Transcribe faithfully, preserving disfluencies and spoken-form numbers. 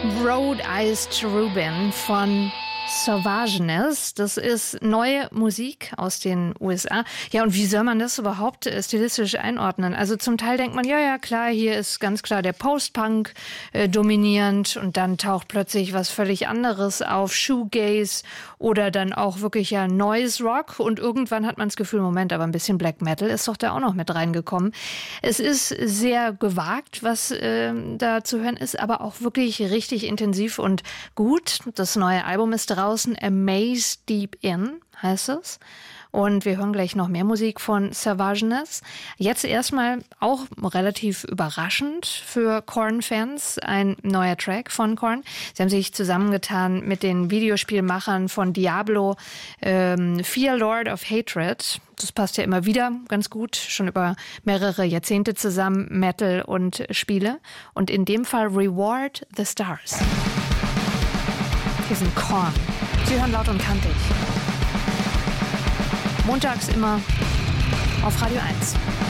Road-Iced Rubin von Sauvageness. Das ist neue Musik aus den U S A. Ja, und wie soll man das überhaupt äh, stilistisch einordnen? Also zum Teil denkt man, ja, ja, klar, hier ist ganz klar der Post-Punk äh, dominierend und dann taucht plötzlich was völlig anderes auf, Shoegaze oder dann auch wirklich ja Noise Rock und irgendwann hat man das Gefühl, Moment, aber ein bisschen Black Metal ist doch da auch noch mit reingekommen. Es ist sehr gewagt, was äh, da zu hören ist, aber auch wirklich richtig intensiv und gut. Das neue Album ist draußen, Amaze Deep In heißt es. Und wir hören gleich noch mehr Musik von Sauvageness. Jetzt erstmal auch relativ überraschend für Korn-Fans ein neuer Track von Korn. Sie haben sich zusammengetan mit den Videospielmachern von Diablo, ähm, Fear Lord of Hatred. Das passt ja immer wieder ganz gut, schon über mehrere Jahrzehnte zusammen, Metal und Spiele. Und in dem Fall Reward the Stars. Hier sind Korn. Sie hören laut und kantig. Montags immer auf Radio eins.